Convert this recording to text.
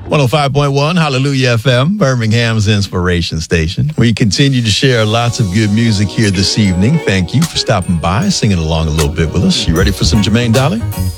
105.1 Hallelujah FM, Birmingham's inspiration station. We continue to share lots of good music here this evening. Thank you for stopping by, singing along a little bit with us. You ready for some Jermaine Dolly?